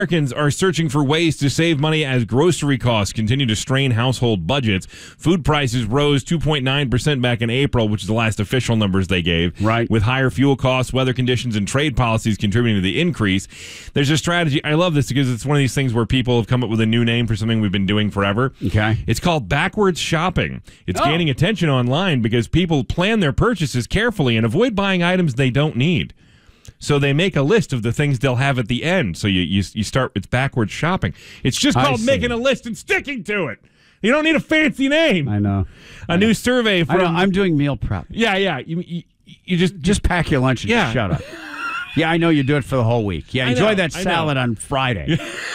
Americans are searching for ways to save money as grocery costs continue to strain household budgets. Food prices rose 2.9% back in April, which is the last official numbers they gave. Right. With higher fuel costs, weather conditions, and trade policies contributing to the increase. There's a strategy. I love this because it's one of these things where people have come up with a new name for something we've been doing forever. Okay. It's called backwards shopping. It's gaining attention online because people plan their purchases carefully and avoid buying items they don't need. So they make a list of the things they'll have at the end. So you start, it's backwards shopping. It's just called making a list and sticking to it. You don't need a fancy name. I know. A new survey from... I'm doing meal prep. Yeah. You Just pack your lunch and just shut up. Yeah, I know you do it for the whole week. Yeah, enjoy that salad on Friday.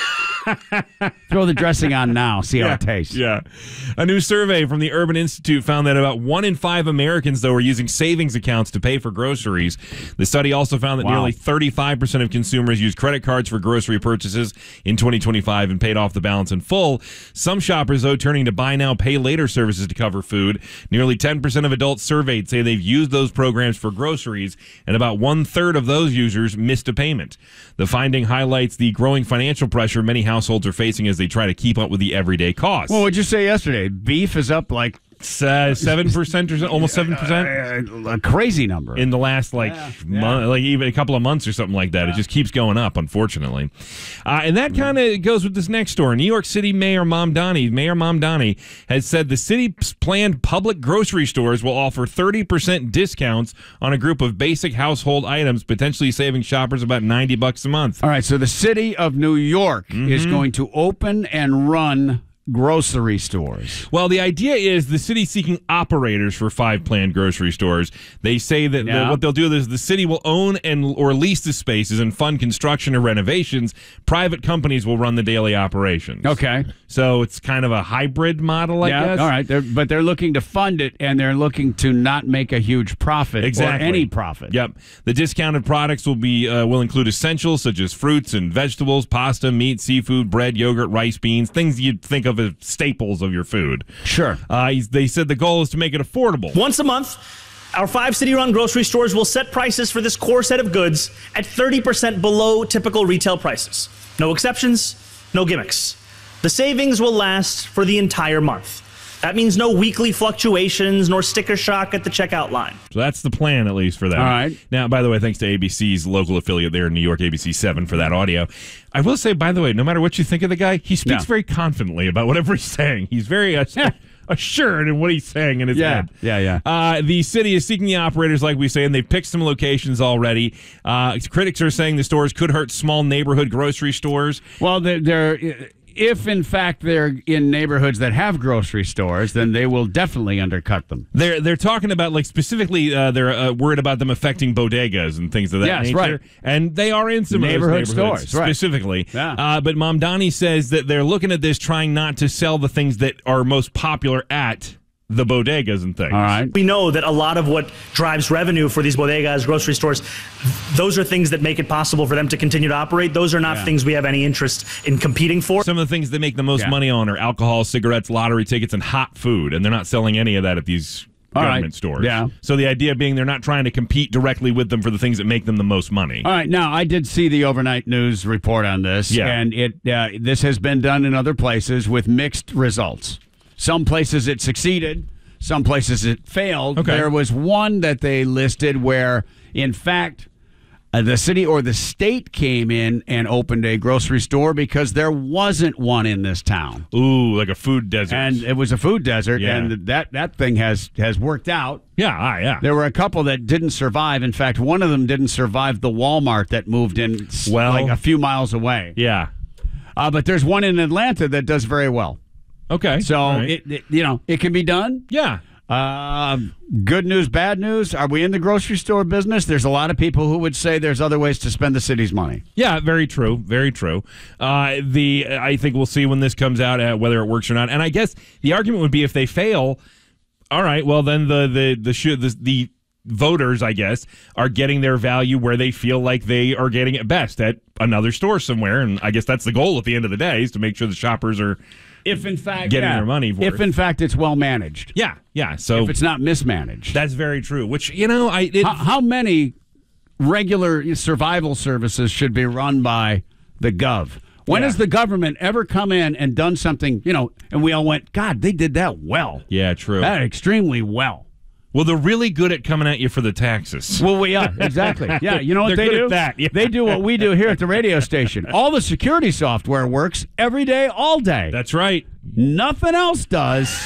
Throw the dressing on now. See how it tastes. Yeah. A new survey from the Urban Institute found that about 1 in 5 Americans, though, are using savings accounts to pay for groceries. The study also found that nearly 35% of consumers use credit cards for grocery purchases in 2025 and paid off the balance in full. Some shoppers, though, turning to buy now, pay later services to cover food. Nearly 10% of adults surveyed say they've used those programs for groceries, and about 1/3 of those users missed a payment. The finding highlights the growing financial pressure many households are facing as they try to keep up with the everyday costs. Well, what'd you say yesterday? Beef is up like 7% or so, almost 7%. A crazy number In the last month, like even a couple of months or something like that. It just keeps going up, unfortunately. And that kind of goes with this next story. New York City Mayor Mamdani has said the city's planned public grocery stores will offer 30% discounts on a group of basic household items, potentially saving shoppers about $90 a month. All right, so the city of New York is going to open and run grocery stores. Well, the idea is the city's seeking operators for 5 planned grocery stores. They say that what they'll do is the city will own or lease the spaces and fund construction or renovations. Private companies will run the daily operations. Okay. So it's kind of a hybrid model, I guess. All right. But they're looking to fund it, and they're looking to not make a huge profit or any profit. Yep. The discounted products will include essentials such as fruits and vegetables, pasta, meat, seafood, bread, yogurt, rice, beans, things you'd think of as staples of your food. Sure. They said the goal is to make it affordable. Once a month, our 5 city-run grocery stores will set prices for this core set of goods at 30% below typical retail prices. No exceptions, no gimmicks. The savings will last for the entire month. That means no weekly fluctuations nor sticker shock at the checkout line. So that's the plan, at least, for that. All right. Now, by the way, thanks to ABC's local affiliate there in New York, ABC 7, for that audio. I will say, by the way, no matter what you think of the guy, he speaks very confidently about whatever he's saying. He's very assured in what he's saying in his head. Yeah. The city is seeking the operators, like we say, and they've picked some locations already. Critics are saying the stores could hurt small neighborhood grocery stores. Well, if in fact they're in neighborhoods that have grocery stores, then they will definitely undercut them. They're talking about, like, specifically they're worried about them affecting bodegas and things of that nature. Right. And they are in some neighborhood stores specifically. Right. Yeah. But Mamdani says that they're looking at this, trying not to sell the things that are most popular at the bodegas and things. All right. We know that a lot of what drives revenue for these bodegas, grocery stores, those are things that make it possible for them to continue to operate. Those are not things we have any interest in competing for. Some of the things they make the most money on are alcohol, cigarettes, lottery tickets, and hot food, and they're not selling any of that at these government stores. Yeah. So the idea being they're not trying to compete directly with them for the things that make them the most money. All right. Now, I did see the overnight news report on this, and this has been done in other places with mixed results. Some places it succeeded. Some places it failed. Okay. There was one that they listed where, in fact, the city or the state came in and opened a grocery store because there wasn't one in this town. Ooh, like a food desert. And it was a food desert, and that thing has worked out. Yeah. There were a couple that didn't survive. In fact, one of them didn't survive the Walmart that moved in like a few miles away. Yeah. But there's one in Atlanta that does very well. Okay. So, it can be done. Yeah. Good news, bad news. Are we in the grocery store business? There's a lot of people who would say there's other ways to spend the city's money. Yeah, very true. Very true. I think we'll see when this comes out whether it works or not. And I guess the argument would be if they fail, all right, well, then the voters, I guess, are getting their value where they feel like they are getting it best at another store somewhere. And I guess that's the goal at the end of the day, is to make sure the shoppers are getting their money worth. If in fact it's well managed. Yeah. So if it's not mismanaged. That's very true. Which, how many regular survival services should be run by the Gov? When has the government ever come in and done something, and we all went, God, they did that well. Yeah, true. That extremely well. Well, they're really good at coming at you for the taxes. Well, yeah, exactly. Yeah, you know what They're they good do? at that, yeah. They do what we do here at the radio station. All the security software works every day, all day. That's right. Nothing else does.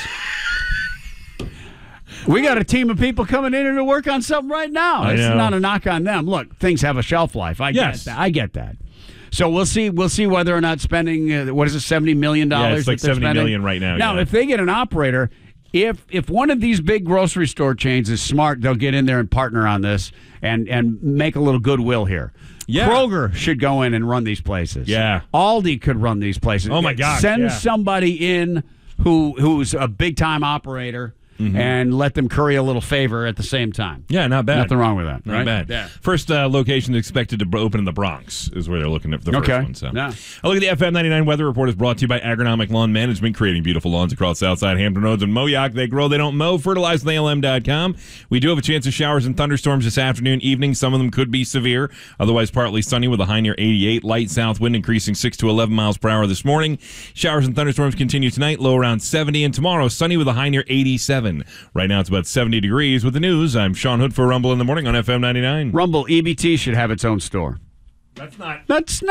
We got a team of people coming in here to work on something right now. It's not a knock on them. Look, things have a shelf life. I get that. So we'll see whether or not spending what is it, $70 million? Yeah, it's like $70 million right now. Now, if they get an operator, if one of these big grocery store chains is smart, they'll get in there and partner on this and make a little goodwill here. Yeah. Kroger should go in and run these places. Yeah. Aldi could run these places. Oh my gosh. Send somebody in who's a big time operator. And let them curry a little favor at the same time. Yeah, not bad. Nothing wrong with that. Not right? bad. Yeah. First location expected to open in the Bronx is where they're looking at the first one. So. Yeah. A look at the FM 99 weather report is brought to you by Agronomic Lawn Management, creating beautiful lawns across Southside Hampton Roads and Moyock. They grow, they don't mow. FertilizeWithALM.com. We do have a chance of showers and thunderstorms this afternoon, evening. Some of them could be severe. Otherwise, partly sunny with a high near 88. Light south wind increasing 6 to 11 miles per hour this morning. Showers and thunderstorms continue tonight, low around 70. And tomorrow, sunny with a high near 87. Right now, it's about 70 degrees. With the news, I'm Sean Hood for Rumble in the Morning on FM 99. Rumble EBT should have its own store. That's not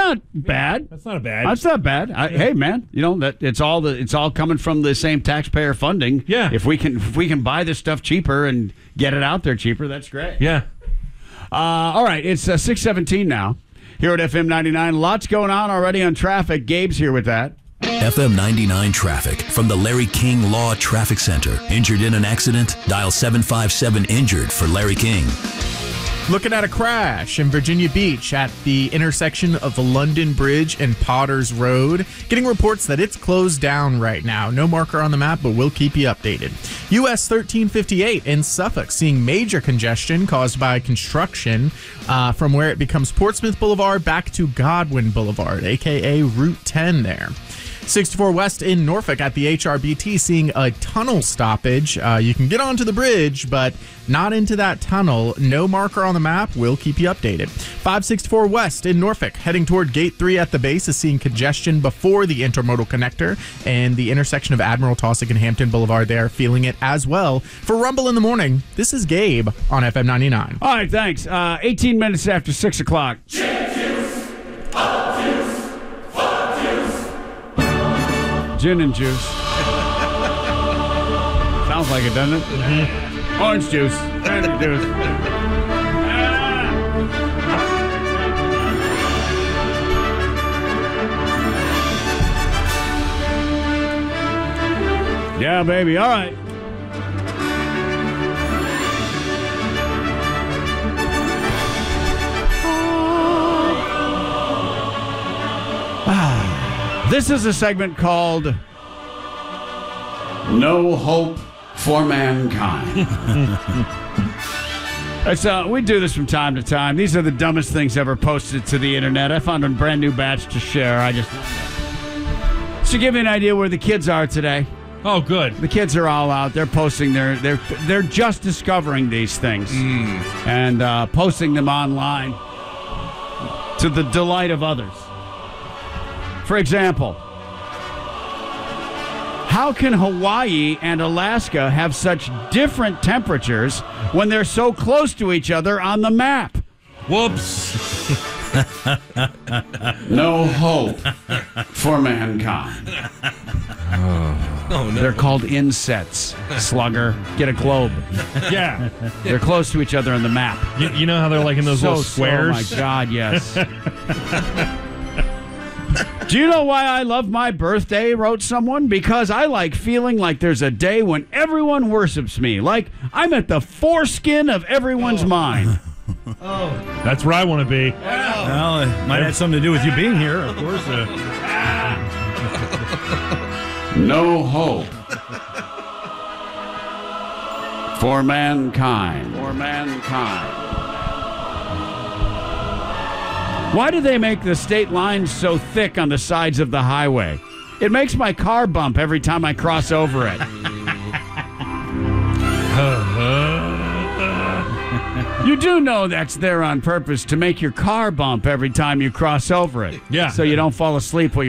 bad. That's not bad. That's not bad. Hey man, that it's all coming from the same taxpayer funding. Yeah. If we can buy this stuff cheaper and get it out there cheaper, that's great. Yeah. All right, it's 6:17 now. Here at FM 99, lots going on already on traffic. Gabe's here with that. FM 99 traffic from the Larry King Law Traffic Center. Injured in an accident? Dial 757-INJURED for Larry King. Looking at a crash in Virginia Beach at the intersection of the London Bridge and Potters Road. Getting reports that it's closed down right now. No marker on the map, but we'll keep you updated. US 1358 in Suffolk seeing major congestion caused by construction from where it becomes Portsmouth Boulevard back to Godwin Boulevard, a.k.a. Route 10 there. 64 West in Norfolk at the HRBT seeing a tunnel stoppage. You can get onto the bridge, but not into that tunnel. No marker on the map. We'll keep you updated. 564 West in Norfolk heading toward Gate 3 at the base is seeing congestion before the intermodal connector and the intersection of Admiral Taussig and Hampton Boulevard there, feeling it as well. For Rumble in the Morning, this is Gabe on FM 99. All right, thanks. 18 minutes after 6 o'clock. Gin and juice. Sounds like it, doesn't it? Mm-hmm. Orange juice. Orange juice. Yeah, baby. All right. This is a segment called No Hope for Mankind. We do this from time to time. These are the dumbest things ever posted to the internet. I found a brand new batch to share. To give you an idea where the kids are today. Oh, good. The kids are all out. They're posting they're just discovering these things and posting them online to the delight of others. For example, how can Hawaii and Alaska have such different temperatures when they're so close to each other on the map? Whoops. No hope for mankind. Oh, no. They're called insets, slugger. Get a globe. Yeah. They're close to each other on the map. You know how they're like in those little squares? Oh, my God, yes. Do you know why I love my birthday, wrote someone? Because I like feeling like there's a day when everyone worships me. Like I'm at the foreskin of everyone's mind. Oh, that's where I want to be. Well, it might have something to do with you being here, of course. No hope for mankind. Why do they make the state lines so thick on the sides of the highway? It makes my car bump every time I cross over it. You do know that's there on purpose to make your car bump every time you cross over it. Yeah. So you don't fall asleep while